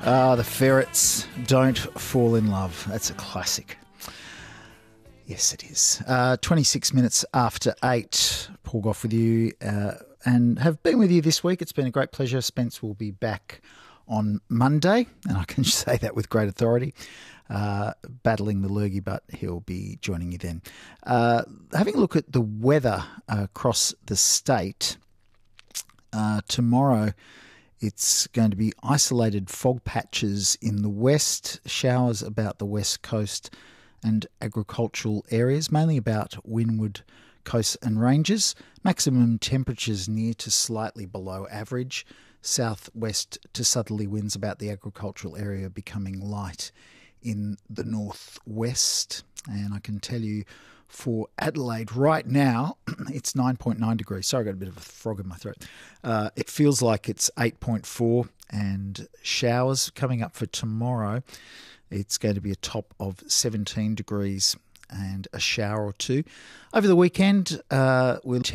The Ferrets, Don't Fall in Love. That's a classic. Yes, it is. 26 minutes after 8. Paul Gough with you and have been with you this week. It's been a great pleasure. Spence will be back on Monday, and I can say that with great authority. Battling the lurgy, but he'll be joining you then. Having a look at the weather across the state, tomorrow it's going to be isolated fog patches in the west, showers about the west coast and agricultural areas, mainly about windward coasts and ranges. Maximum temperatures near to slightly below average. Southwest to southerly winds about the agricultural area becoming light in the northwest. And I can tell you for Adelaide right now, it's 9.9 degrees. Sorry, I got a bit of a frog in my throat. It feels like it's 8.4, and showers coming up for tomorrow. It's going to be a top of 17 degrees and a shower or two. Over the weekend, we'll